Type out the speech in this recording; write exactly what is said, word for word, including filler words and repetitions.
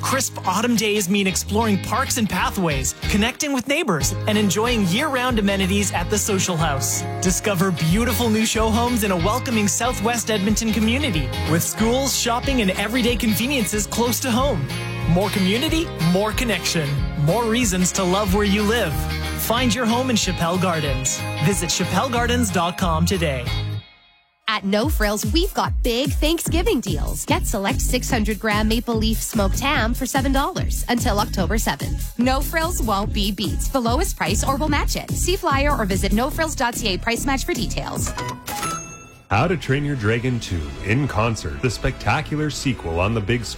Crisp autumn days mean exploring parks and pathways, connecting with neighbors, and enjoying year-round amenities at the Social House. Discover beautiful new show homes in a welcoming Southwest Edmonton community with schools, shopping, and everyday conveniences close to home. More community, more connection, more reasons to love where you live. Find your home in Chappelle Gardens. Visit chappelle gardens dot com today. At No Frills, we've got big Thanksgiving deals. Get select six hundred gram maple leaf smoked ham for seven dollars until October seventh. No Frills won't be beat. The lowest price or we'll match it. See flyer or visit no frills dot c a price match for details. How to Train Your Dragon two in concert, the spectacular sequel on the big screen.